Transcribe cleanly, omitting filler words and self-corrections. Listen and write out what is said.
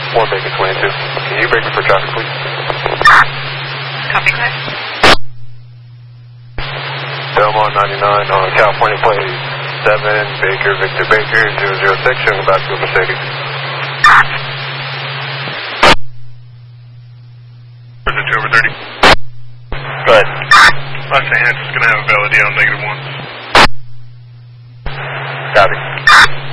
1 Bacon 22. Can you break it for traffic, please? Copy, clear. Delmar 99 on California plate 7, Baker, Victor Baker, 006, showing back to a Mercedes. Is it 2 over 30? Go ahead. Last hand is going to have a validity on -1. Copy.